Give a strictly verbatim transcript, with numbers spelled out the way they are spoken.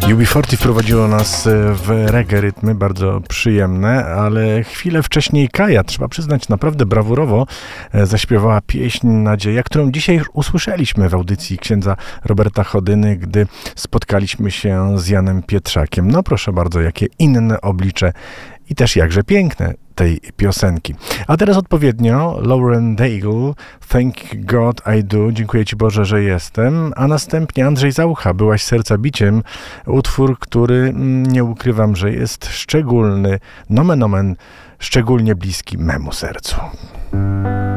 U B czterdzieści wprowadziło nas w reggae rytmy, bardzo przyjemne, ale chwilę wcześniej Kaja, trzeba przyznać, naprawdę brawurowo zaśpiewała pieśń Nadzieja, którą dzisiaj już usłyszeliśmy w audycji księdza Roberta Chodyny, gdy spotkaliśmy się z Janem Pietrzakiem. No proszę bardzo, jakie inne oblicze i też jakże piękne tej piosenki. A teraz odpowiednio Lauren Daigle, Thank God I Do, Dziękuję Ci Boże, że jestem, a następnie Andrzej Zaucha, Byłaś serca biciem, utwór, który, nie ukrywam, że jest szczególny, nomen omen, szczególnie bliski memu sercu.